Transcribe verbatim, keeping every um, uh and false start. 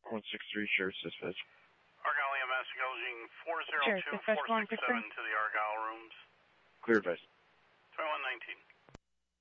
one six three, Sheriff's Dispatch. Argyle E M S, acknowledging four zero two, four six seven to the Argyle rooms. Clear advice.